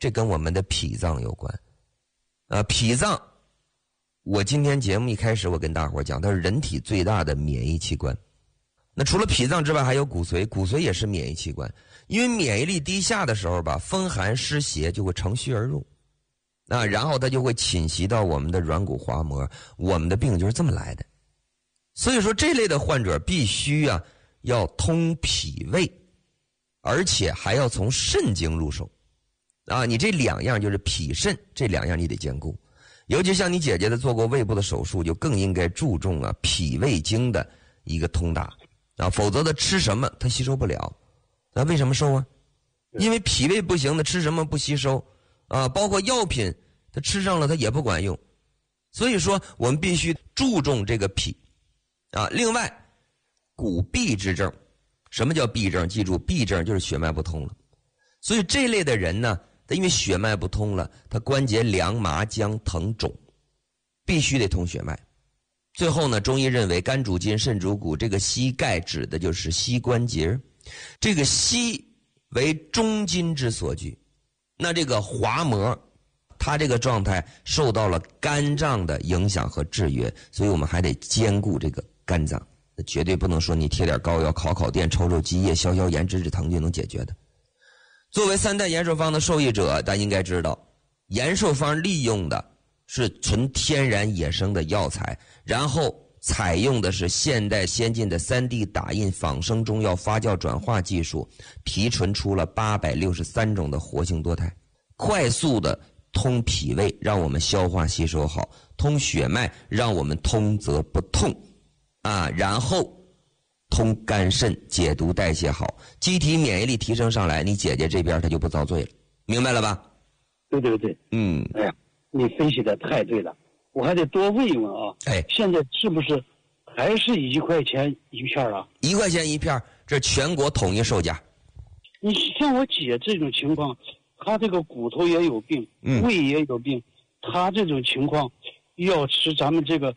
这跟我们的脾脏有关。脾脏，我今天节目一开始我跟大伙讲，它是人体最大的免疫器官。那除了脾脏之外，还有骨髓，骨髓也是免疫器官。因为免疫力低下的时候吧，风寒湿邪就会乘虚而入，然后它就会侵袭到我们的软骨滑膜，我们的病就是这么来的。所以说这类的患者必须要通脾胃，而且还要从肾经入手。你这2样就是脾肾这2样你得兼顾。尤其像你姐姐的做过胃部的手术，就更应该注重脾胃经的一个通达否则的吃什么它吸收不了。那为什么瘦啊？因为脾胃不行的，吃什么不吸收包括药品它吃上了它也不管用。所以说我们必须注重这个脾另外骨痹之症，什么叫痹症？记住，痹症就是血脉不通了。所以这类的人呢，他因为血脉不通了，他关节凉麻僵疼肿，必须得通血脉。最后呢，中医认为肝主筋肾主骨，这个膝盖指的就是膝关节，这个膝为中筋之所居，那这个滑膜它这个状态受到了肝脏的影响和制约，所以我们还得兼顾这个肝脏，绝对不能说你贴点膏药烤电抽积液消炎止疼就能解决的。作为3代延寿方的受益者，大家应该知道，延寿方利用的是纯天然野生的药材，然后采用的是现代先进的3D 打印仿生中药发酵转化技术，提纯出了863种的活性多肽，快速的通脾胃，让我们消化吸收好；通血脉，让我们通则不痛然后通肝肾，解毒代谢好，机体免疫力提升上来，你姐姐这边她就不遭罪了，明白了吧？ 对。哎呀，你分析的太对了，我还得多问一问现在是不是还是1块钱一片 1块钱一片，这全国统一售价。 你像我姐这种情况，她这个骨头也有病，胃也有病，她这种情况要吃咱们这个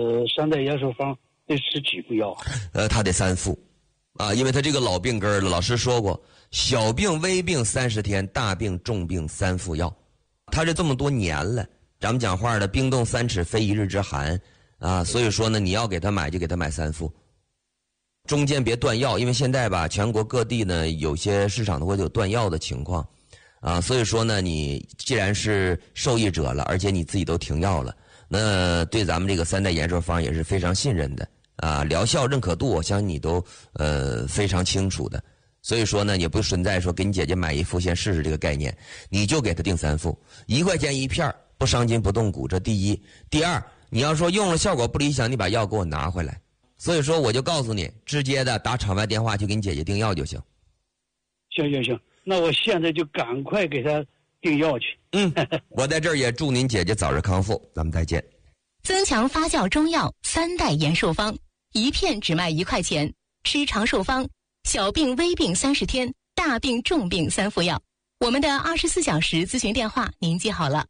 3代延寿方得吃几副药他得3副因为他这个老病根了，老师说过，小病微病30天，大病重病3副药。他这么多年了，咱们讲话的冰冻3尺非一日之寒所以说呢，你要给他买就给他买3副，中间别断药，因为现在吧，全国各地呢有些市场都会有断药的情况所以说呢，你既然是受益者了，而且你自己都停药了，那对咱们这个3代延寿方也是非常信任的疗效认可度我相信你都非常清楚的。所以说呢，也不存在说给你姐姐买1副先试试这个概念，你就给她订3副，1块钱一片，不伤筋不动骨，这第一。第二，你要说用了效果不理想，你把药给我拿回来。所以说我就告诉你，直接的打场外电话去给你姐姐订药就行。 行，那我现在就赶快给她订药去。 我在这儿也祝您姐姐早日康复，咱们再见。 增强发酵中药3代延寿方，一片只卖1块钱，吃长寿方，小病微病30天，大病重病3副药。我们的24小时咨询电话您记好了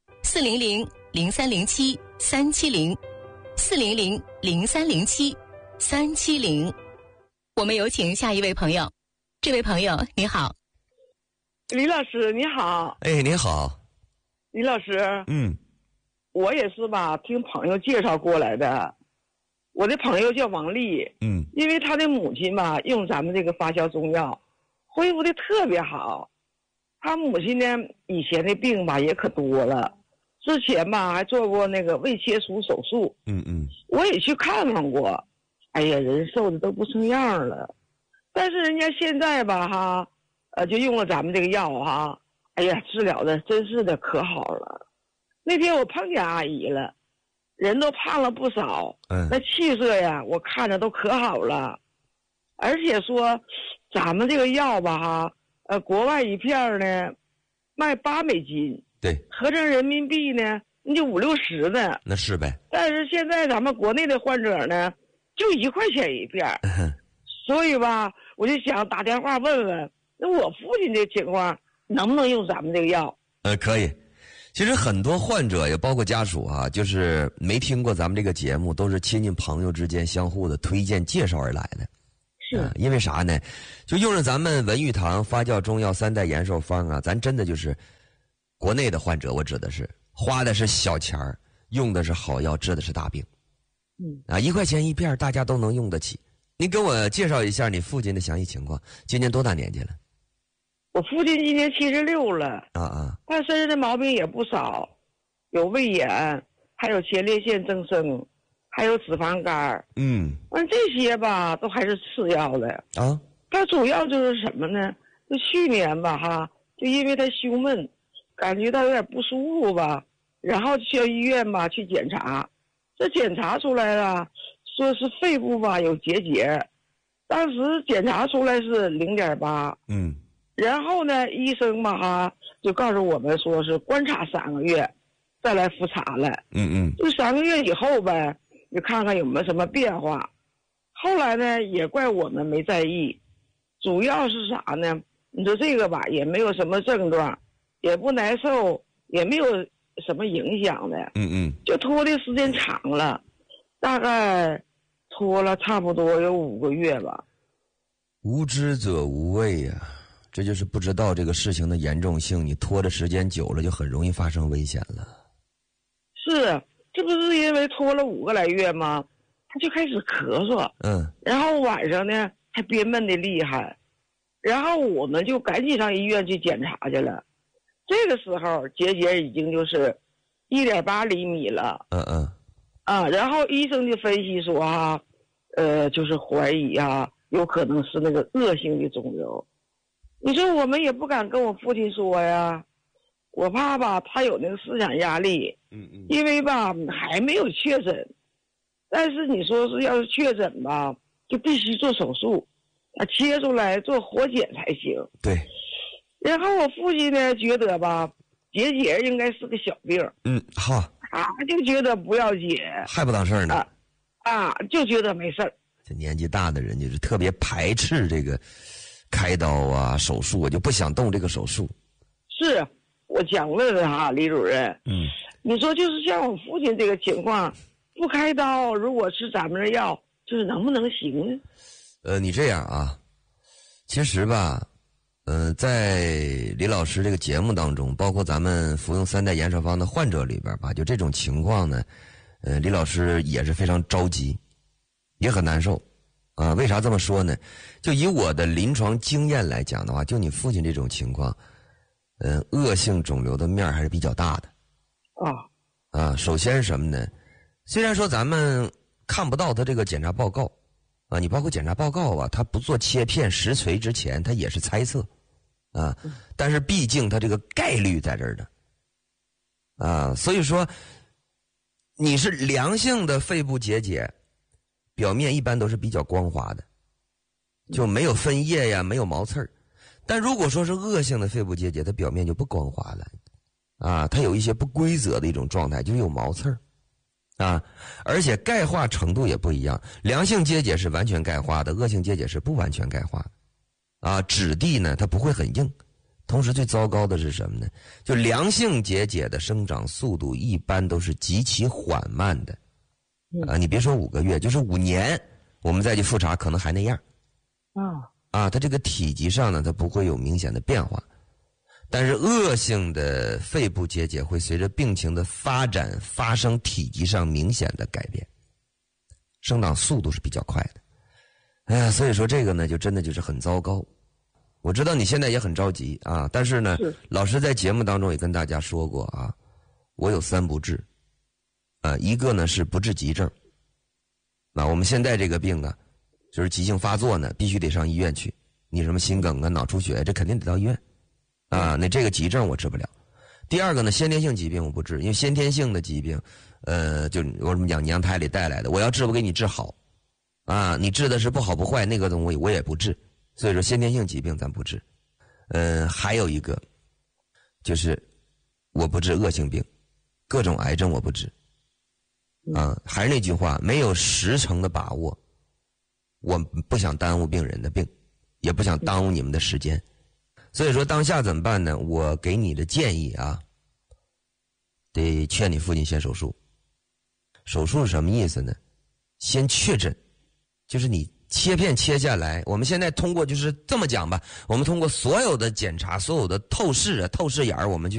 ，400-0307-370，400-0307-370。我们有请下一位朋友。这位朋友你好。 李老师你好。 你好。 李老师我也是吧，听朋友介绍过来的。我的朋友叫王丽因为他的母亲吧用咱们这个发酵中药恢复的特别好。他母亲呢以前的病吧也可多了，之前吧还做过那个胃切除手术我也去看望过，哎呀人瘦的都不成样了。但是人家现在吧就用了咱们这个药哎呀治疗的真是的可好了。那天我碰见阿姨了，人都胖了不少那气色呀我看着都可好了。而且说咱们这个药吧国外一片呢卖8美金， 对， 合成人民币呢那就50-60的。 那是呗。 但是现在咱们国内的患者呢就1块钱一片所以吧我就想打电话问问，那我父亲这情况能不能用咱们这个药？ 可以。其实很多患者也包括家属就是没听过咱们这个节目，都是亲戚朋友之间相互的推荐介绍而来的。 是因为啥呢？就用着咱们文玉堂发酵中药3代延寿方咱真的就是国内的患者，我指的是花的是小钱儿，用的是好药，治的是大病。1块钱一片，大家都能用得起。您给我介绍一下你父亲的详细情况，今年多大年纪了？ 我父亲今年76了。他身上的毛病也不少，有胃炎，还有前列腺增生，还有脂肪肝。完这些吧，都还是吃药的啊。他主要就是什么呢？就去年吧就因为他胸闷，感觉到有点不舒服吧，然后去医院吧去检查，这检查出来了，说是肺部吧有结节，当时检查出来是0.8。然后呢，医生吧就告诉我们说是观察3个月，再来复查了。就3个月以后呗，你看看有没有什么变化。后来呢，也怪我们没在意，主要是啥呢？你说这个吧，也没有什么症状，也不难受，也没有什么影响的。就拖的时间长了，大概拖了差不多有5个月吧。 无知者无畏呀。这就是不知道这个事情的严重性，你拖的时间久了就很容易发生危险了。 是，这不是因为拖了5个来月吗？他就开始咳嗽，然后晚上呢还憋闷的厉害，然后我们就赶紧上医院去检查去了。这个时候结节已经就是1.8厘米了。然后医生就分析说就是怀疑有可能是那个恶性的肿瘤。你说我们也不敢跟我父亲说呀，我怕吧他有那个思想压力。因为吧还没有确诊，但是你说是要是确诊吧，就必须做手术，切出来做活检才行。 对。 然后我父亲呢觉得吧，结节应该是个小病。 好。 他就觉得不要紧， 还不当事儿呢。 就觉得没事儿。 这年纪大的人就是特别排斥这个开刀手术，我就不想动这个手术。 是，我想问问李主任，你说就是像我父亲这个情况，不开刀，如果吃咱们的药，就是能不能行呢？ 你这样其实吧，在李老师这个节目当中，包括咱们服用3代延寿方的患者里边吧，就这种情况呢，李老师也是非常着急，也很难受。为啥这么说呢？就以我的临床经验来讲的话，就你父亲这种情况，恶性肿瘤的面还是比较大的。首先是什么呢？虽然说咱们看不到他这个检查报告，你包括检查报告他不做切片实锤之前，他也是猜测，但是毕竟他这个概率在这儿的，所以说你是良性的肺部结节。表面一般都是比较光滑的，就没有分叶呀，没有毛刺儿。但如果说是恶性的肺部结节，它表面就不光滑了，它有一些不规则的一种状态，就是有毛刺儿，而且钙化程度也不一样。良性结节是完全钙化的，恶性结节是不完全钙化的，质地呢它不会很硬。同时最糟糕的是什么呢？就良性结节的生长速度一般都是极其缓慢的。你别说5个月，就是5年，我们再去复查，可能还那样。它这个体积上呢，它不会有明显的变化。但是恶性的肺部结节会随着病情的发展发生体积上明显的改变，生长速度是比较快的。所以说这个呢，就真的就是很糟糕。我知道你现在也很着急但是呢，老师在节目当中也跟大家说过我有3不治。一个呢是不治急症，我们现在这个病就是急性发作呢，必须得上医院去。你什么心梗脑出血，这肯定得到医院那这个急症我治不了。第二个呢，先天性疾病我不治，因为先天性的疾病，就我怎么讲，娘胎里带来的，我要治我给你治好你治的是不好不坏，那个东西我也不治。所以说先天性疾病咱不治。还有一个就是我不治恶性病，各种癌症我不治。还是那句话，没有10成的把握，我不想耽误病人的病，也不想耽误你们的时间。所以说当下怎么办呢？我给你的建议得劝你父亲先手术。手术是什么意思呢？先确诊，就是你切片切下来，我们现在通过就是这么讲吧，我们通过所有的检查，所有的透视眼儿，我们去